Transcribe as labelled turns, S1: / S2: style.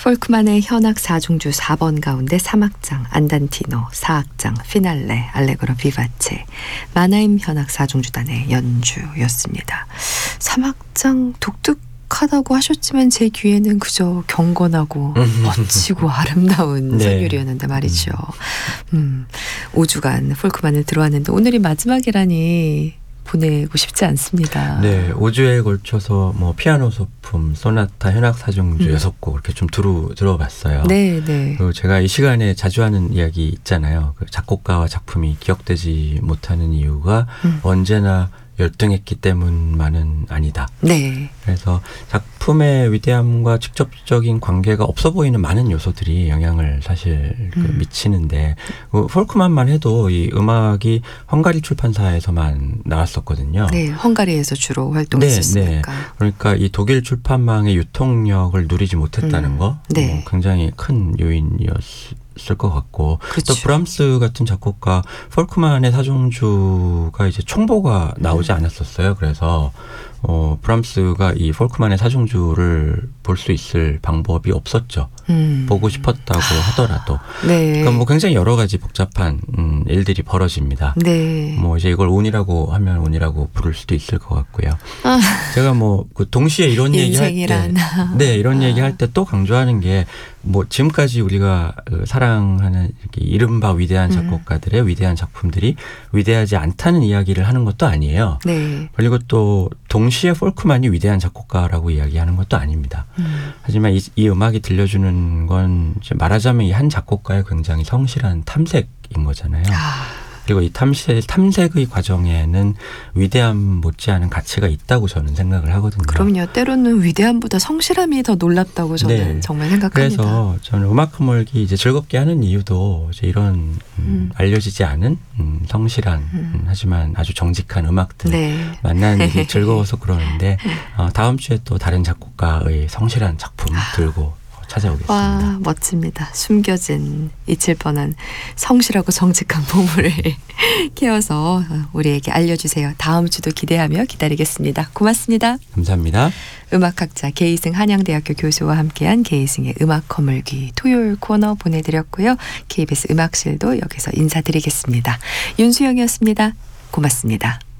S1: 폴크만의 현악 4중주 4번 가운데 3악장 안단티노, 4악장 피날레, 알레그로 비바체, 마나임 현악 4중주단의 연주였습니다. 3악장 독특하다고 하셨지만 제 귀에는 그저 경건하고 멋지고 아름다운
S2: 네.
S1: 선율이었는데 말이죠. 5주간 폴크만을 들어왔는데 오늘이 마지막이라니 보내고 싶지 않습니다.
S2: 네, 5주에 걸쳐서 뭐 피아노 소품, 소나타, 현악 4중주 6곡 이렇게 좀 들어봤어요.
S1: 네, 네.
S2: 그리고 제가 이 시간에 자주 하는 이야기 있잖아요. 그 작곡가와 작품이 기억되지 못하는 이유가 언제나 열등했기 때문만은 아니다.
S1: 네.
S2: 그래서 작품의 위대함과 직접적인 관계가 없어 보이는 많은 요소들이 영향을 사실 미치는데 폴크만만 해도 이 음악이 헝가리 출판사에서만 나왔었거든요.
S1: 네, 헝가리에서 주로 활동했었으니까.
S2: 네. 그러니까 이 독일 출판망의 유통력을 누리지 못했다는 거
S1: 네.
S2: 굉장히 큰 요인이었을 것 같고
S1: 그렇죠.
S2: 또 브람스 같은 작곡가 폴크만의 사중주가 이제 총보가 나오지 않았었어요. 그래서 브람스가 이 폴크만의 사중주를 볼 수 있을 방법이 없었죠. 보고 싶었다고 하더라도.
S1: 네.
S2: 그러니까 뭐 굉장히 여러 가지 복잡한 일들이 벌어집니다.
S1: 네.
S2: 뭐 이제 이걸 운이라고 하면 운이라고 부를 수도 있을 것 같고요. 제가 뭐 그 동시에 이런 얘기할 때, 네, 이런 얘기할 때 또 강조하는 게 뭐 지금까지 우리가 사랑하는 이렇게 이른바 위대한 작곡가들의 위대한 작품들이 위대하지 않다는 이야기를 하는 것도 아니에요.
S1: 네.
S2: 그리고 또 동시에 폴크만이 위대한 작곡가라고 이야기하는 것도 아닙니다. 하지만 이 음악이 들려주는 건 말하자면 이 한 작곡가의 굉장히 성실한 탐색인 거잖아요. 그리고 이 탐색의 과정에는 위대함 못지않은 가치가 있다고 저는 생각을 하거든요.
S1: 그럼요. 때로는 위대함보다 성실함이 더 놀랍다고 저는
S2: 네.
S1: 정말 생각합니다.
S2: 그래서 저는 음악 흐물기 이제 즐겁게 하는 이유도 이제 이런 알려지지 않은 성실한 하지만 아주 정직한 음악들
S1: 네.
S2: 만나는 일이 즐거워서 그러는데 다음 주에 또 다른 작곡가의 성실한 작품 들고 찾아오겠습니다.
S1: 와, 멋집니다. 숨겨진 잊힐 뻔한 성실하고 정직한 보물을 캐어서 우리에게 알려주세요. 다음 주도 기대하며 기다리겠습니다. 고맙습니다.
S2: 감사합니다.
S1: 음악학자 계이승 한양대학교 교수와 함께한 계이승의 음악 거물기 토요일 코너 보내드렸고요. KBS 음악실도 여기서 인사드리겠습니다. 윤수영이었습니다. 고맙습니다.